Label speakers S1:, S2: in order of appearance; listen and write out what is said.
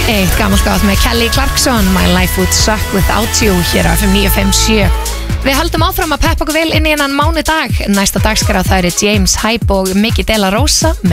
S1: Eitt gamalt gátt með Kelly Clarkson, My Life Would Suck Without You, hér á FM 957. Við höldum áfram að peppa okkur vel inn í hennan mánudag. Næsta dagskrá það eru James Hype og Mikki De La Rosa